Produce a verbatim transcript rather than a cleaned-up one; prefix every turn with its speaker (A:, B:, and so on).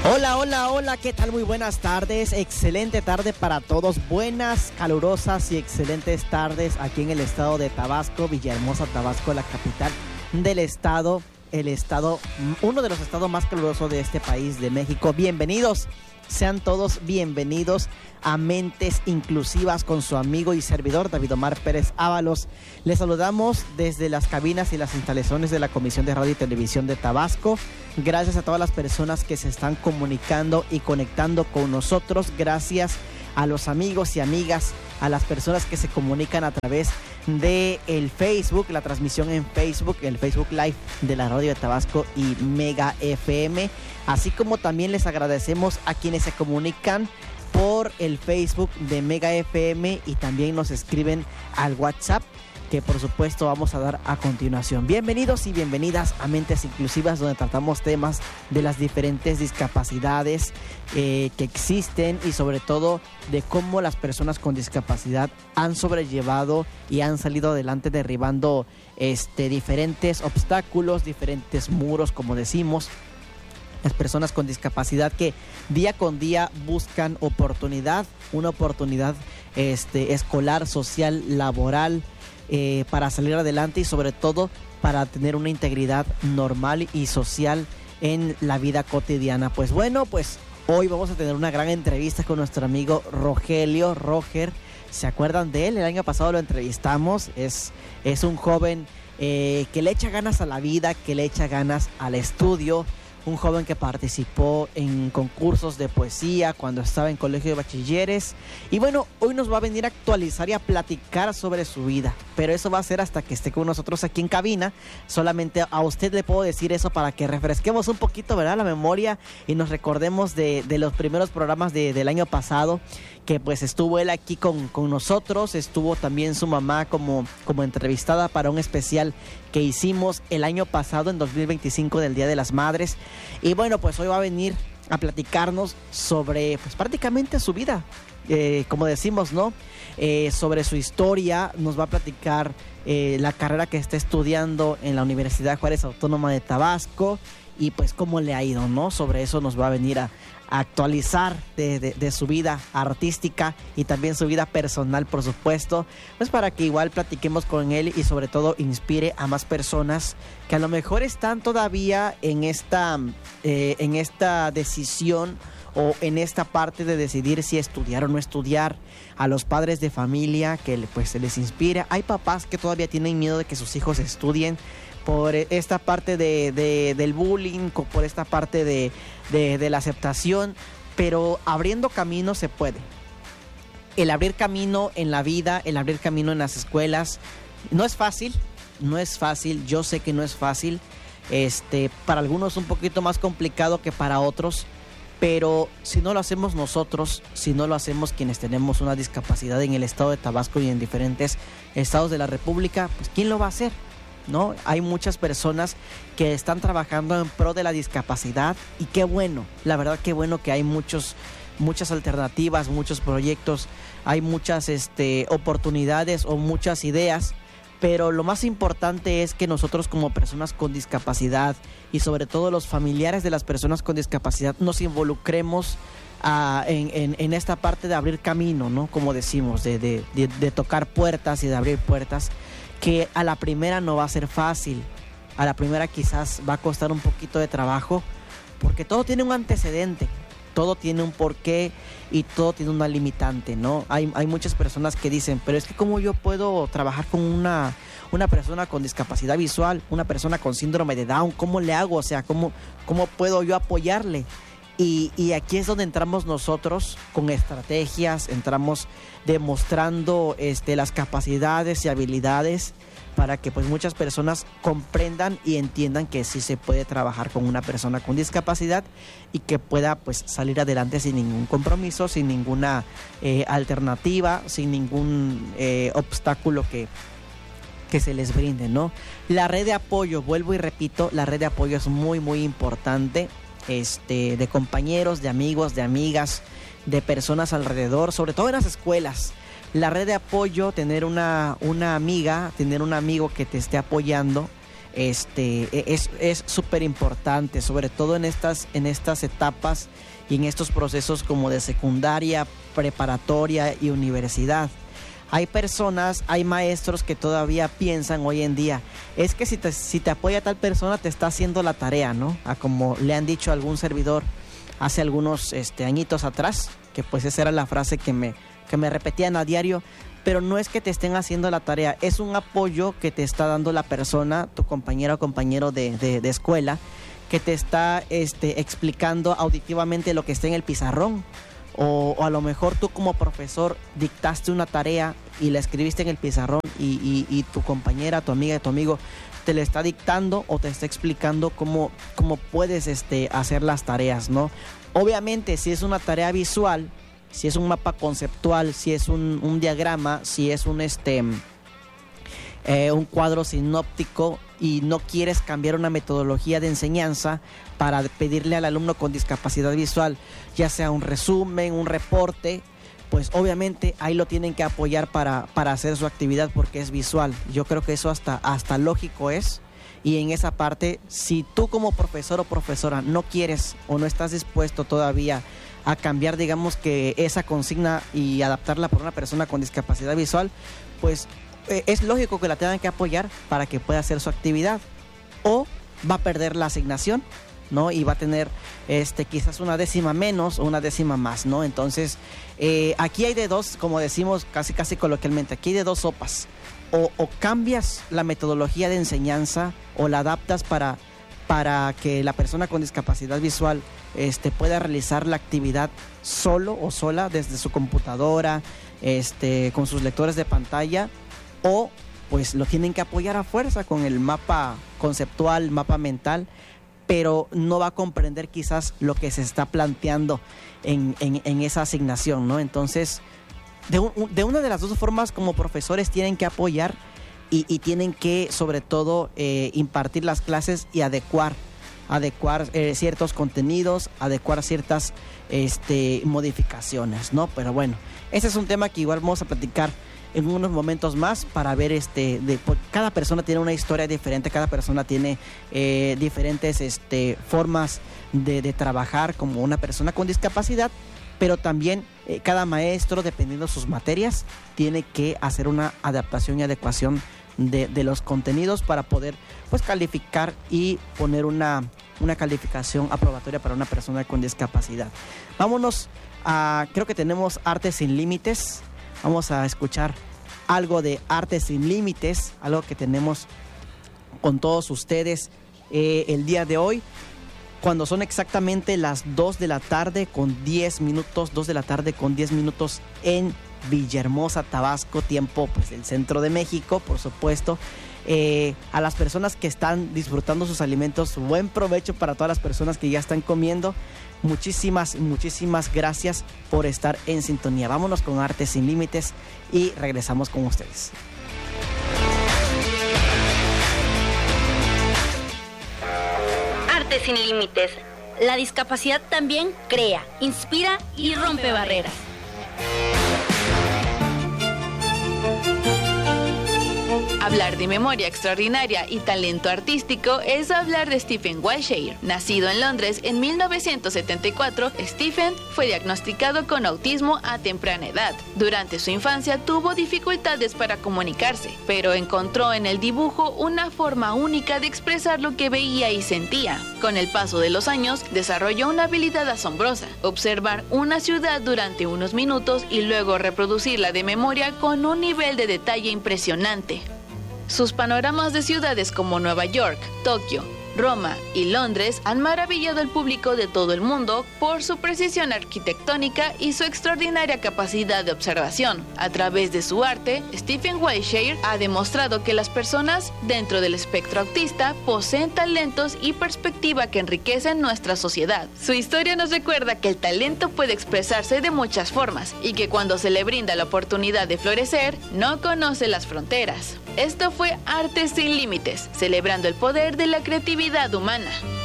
A: Hola, hola, hola, ¿qué tal? Muy buenas tardes, excelente tarde para todos, buenas, calurosas y excelentes tardes aquí en el estado de Tabasco, Villahermosa, Tabasco, la capital del estado, el estado, uno de los estados más calurosos de este país, de México. Bienvenidos, sean todos bienvenidos a Mentes Inclusivas con su amigo y servidor David Omar Pérez Ábalos. Les saludamos desde las cabinas y las instalaciones de la Comisión de Radio y Televisión de Tabasco. Gracias a todas las personas que se están comunicando y conectando con nosotros. Gracias a los amigos y amigas, a las personas que se comunican a través de el Facebook, la transmisión en Facebook, el Facebook Live de la Radio de Tabasco y Mega F M. Así como también les agradecemos a quienes se comunican por el Facebook de Mega F M y también nos escriben al WhatsApp, que por supuesto vamos a dar a continuación. Bienvenidos y bienvenidas a Mentes Inclusivas, donde tratamos temas de las diferentes discapacidades eh, que existen y sobre todo de cómo las personas con discapacidad han sobrellevado y han salido adelante derribando este, diferentes obstáculos, diferentes muros, como decimos. Las personas con discapacidad que día con día buscan oportunidad, una oportunidad este, escolar, social, laboral, eh, para salir adelante y sobre todo para tener una integridad normal y social en la vida cotidiana. Pues bueno, pues hoy vamos a tener una gran entrevista con nuestro amigo Rogelio, Roger. ¿Se acuerdan de él? El año pasado lo entrevistamos. Es, es un joven eh, que le echa ganas a la vida, que le echa ganas al estudio. Un joven que participó en concursos de poesía cuando estaba en colegio de bachilleres. Y bueno, hoy nos va a venir a actualizar y a platicar sobre su vida. Pero eso va a ser hasta que esté con nosotros aquí en cabina. Solamente a usted le puedo decir eso para que refresquemos un poquito, ¿verdad?, la memoria y nos recordemos de, de los primeros programas de, del año pasado. Que pues estuvo él aquí con, con nosotros, estuvo también su mamá como, como entrevistada para un especial que hicimos el año pasado, en dos mil veinticinco, del Día de las Madres. Y bueno, pues hoy va a venir a platicarnos sobre pues prácticamente su vida, eh, como decimos, ¿no? Eh, sobre su historia, nos va a platicar eh, la carrera que está estudiando en la Universidad Juárez Autónoma de Tabasco y pues cómo le ha ido, ¿no? Sobre eso nos va a venir a actualizar de, de, de su vida artística y también su vida personal, por supuesto, pues para que igual platiquemos con él y sobre todo inspire a más personas que a lo mejor están todavía en esta, eh, en esta decisión o en esta parte de decidir si estudiar o no estudiar. A los padres de familia que pues se les inspira. Hay papás que todavía tienen miedo de que sus hijos estudien por esta parte de, de, del bullying, por esta parte de, de, de la aceptación, pero abriendo camino se puede. El abrir camino en la vida, el abrir camino en las escuelas, no es fácil, no es fácil, yo sé que no es fácil, este, para algunos un poquito más complicado que para otros, pero si no lo hacemos nosotros, si no lo hacemos quienes tenemos una discapacidad en el estado de Tabasco y en diferentes estados de la República, pues ¿quién lo va a hacer? ¿No? Hay muchas personas que están trabajando en pro de la discapacidad y qué bueno, la verdad qué bueno que hay muchos, muchas alternativas, muchos proyectos, hay muchas este, oportunidades o muchas ideas, pero lo más importante es que nosotros como personas con discapacidad y sobre todo los familiares de las personas con discapacidad nos involucremos uh, en, en, en esta parte de abrir camino, ¿no? Como decimos, de, de, de, de tocar puertas y de abrir puertas, que a la primera no va a ser fácil, a la primera quizás va a costar un poquito de trabajo, porque todo tiene un antecedente, todo tiene un porqué y todo tiene una limitante, ¿no? Hay, hay muchas personas que dicen, pero es que ¿cómo yo puedo trabajar con una, una persona con discapacidad visual, una persona con síndrome de Down? ¿Cómo le hago? O sea, ¿cómo, cómo puedo yo apoyarle? Y, y aquí es donde entramos nosotros con estrategias, entramos demostrando este, las capacidades y habilidades para que pues muchas personas comprendan y entiendan que sí se puede trabajar con una persona con discapacidad y que pueda pues salir adelante sin ningún compromiso, sin ninguna eh, alternativa, sin ningún eh, obstáculo que, que se les brinde, ¿no? La red de apoyo, vuelvo y repito, la red de apoyo es muy muy importante, este, de compañeros, de amigos, de amigas, de personas alrededor, sobre todo en las escuelas. La red de apoyo, tener una, una amiga, tener un amigo que te esté apoyando, este, es es súper importante, sobre todo en estas, en estas etapas y en estos procesos como de secundaria, preparatoria y universidad. Hay personas, hay maestros que todavía piensan hoy en día, es que si te, si te apoya tal persona te está haciendo la tarea, ¿no? A como le han dicho a algún servidor hace algunos este, añitos atrás, que pues esa era la frase que me, que me repetían a diario, pero no es que te estén haciendo la tarea, es un apoyo que te está dando la persona, tu compañera o compañero de, de, de escuela, que te está este, explicando auditivamente lo que está en el pizarrón. O, o a lo mejor tú como profesor dictaste una tarea y la escribiste en el pizarrón y, y, y tu compañera, tu amiga, tu amigo te la está dictando o te está explicando cómo, cómo puedes este, hacer las tareas, ¿no? Obviamente, si es una tarea visual, si es un mapa conceptual, si es un, un diagrama, si es un, este, eh, un cuadro sinóptico y no quieres cambiar una metodología de enseñanza para pedirle al alumno con discapacidad visual, ya sea un resumen, un reporte, pues obviamente ahí lo tienen que apoyar para, para hacer su actividad porque es visual. Yo creo que eso hasta, hasta lógico es. Y en esa parte, si tú como profesor o profesora no quieres o no estás dispuesto todavía a cambiar, digamos que esa consigna y adaptarla por una persona con discapacidad visual, pues eh, es lógico que la tengan que apoyar para que pueda hacer su actividad. O va a perder la asignación, ¿no? Y va a tener este quizás una décima menos o una décima más, ¿no? Entonces, eh, aquí hay de dos, como decimos casi casi coloquialmente, aquí hay de dos sopas. O, o cambias la metodología de enseñanza o la adaptas para, para que la persona con discapacidad visual este, pueda realizar la actividad solo o sola desde su computadora, este, con sus lectores de pantalla, o pues lo tienen que apoyar a fuerza con el mapa conceptual, mapa mental, pero no va a comprender quizás lo que se está planteando en, en, en esa asignación, ¿no? Entonces, de, un, de una de las dos formas, como profesores tienen que apoyar y, y tienen que, sobre todo, eh, impartir las clases y adecuar, adecuar eh, ciertos contenidos, adecuar ciertas este, modificaciones, ¿no? Pero bueno, ese es un tema que igual vamos a platicar en unos momentos más para ver este de pues, cada persona tiene una historia diferente, cada persona tiene eh, diferentes este formas de, de trabajar como una persona con discapacidad, pero también eh, cada maestro, dependiendo de sus materias, tiene que hacer una adaptación y adecuación de, de los contenidos para poder pues calificar y poner una, una calificación aprobatoria para una persona con discapacidad. Vámonos a, creo que tenemos Arte Sin Límites. Vamos a escuchar algo de Arte Sin Límites, algo que tenemos con todos ustedes eh, el día de hoy, cuando son exactamente las dos de la tarde con diez minutos, dos de la tarde con diez minutos en Villahermosa, Tabasco, tiempo pues del centro de México, por supuesto. Eh, a las personas que están disfrutando sus alimentos, buen provecho para todas las personas que ya están comiendo. Muchísimas, muchísimas gracias por estar en sintonía. Vámonos con Arte Sin Límites y regresamos con ustedes.
B: Arte Sin Límites. La discapacidad también crea, inspira y rompe barreras.
C: Hablar de memoria extraordinaria y talento artístico es hablar de Stephen Wiltshire. Nacido en Londres en mil novecientos setenta y cuatro, Stephen fue diagnosticado con autismo a temprana edad. Durante su infancia tuvo dificultades para comunicarse, pero encontró en el dibujo una forma única de expresar lo que veía y sentía. Con el paso de los años, desarrolló una habilidad asombrosa: observar una ciudad durante unos minutos y luego reproducirla de memoria con un nivel de detalle impresionante. Sus panoramas de ciudades como Nueva York, Tokio, Roma y Londres han maravillado al público de todo el mundo por su precisión arquitectónica y su extraordinaria capacidad de observación. A través de su arte, Stephen Wiltshire ha demostrado que las personas dentro del espectro autista poseen talentos y perspectiva que enriquecen nuestra sociedad. Su historia nos recuerda que el talento puede expresarse de muchas formas y que cuando se le brinda la oportunidad de florecer, no conoce las fronteras. Esto fue Arte Sin Límites, celebrando el poder de la creatividad humana.